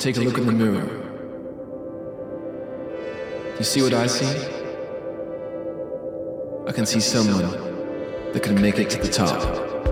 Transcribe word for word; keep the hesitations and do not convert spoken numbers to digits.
Take a look in the mirror. You see what I see? I can see someone that can make it to the top.